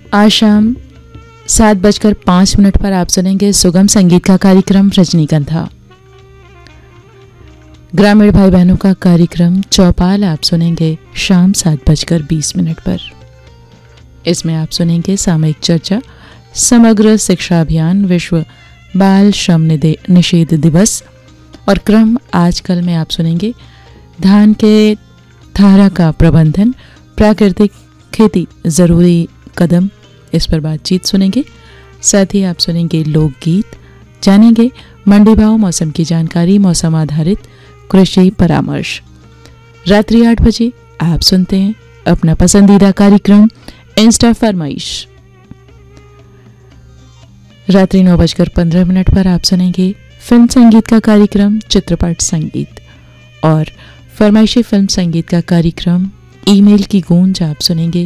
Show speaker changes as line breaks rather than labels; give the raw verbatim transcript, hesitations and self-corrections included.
आज शाम सात बजकर पाँच मिनट पर आप सुनेंगे सुगम संगीत का कार्यक्रम रजनीगंधा। ग्रामीण भाई बहनों का कार्यक्रम चौपाल आप सुनेंगे शाम सात बजकर बीस मिनट पर। इसमें आप सुनेंगे सामयिक चर्चा, समग्र शिक्षा अभियान, विश्व बाल श्रम निषेध दिवस और क्रम आजकल में आप सुनेंगे धान के थारा का प्रबंधन, प्राकृतिक खेती जरूरी कदम, इस पर बातचीत सुनेंगे। साथ ही आप सुनेंगे लोकगीत, जानेंगे मंडी भाव, मौसम की जानकारी, मौसम आधारित कृषि परामर्श। रात्रि आठ बजे आप सुनते हैं अपना पसंदीदा कार्यक्रम इंस्टा फरमाइश। रात्रि नौ बजकर पंद्रह मिनट पर आप सुनेंगे फिल्म संगीत का कार्यक्रम चित्रपट संगीत और फरमाइशी फिल्म संगीत का कार्यक्रम ईमेल की गूंज आप सुनेंगे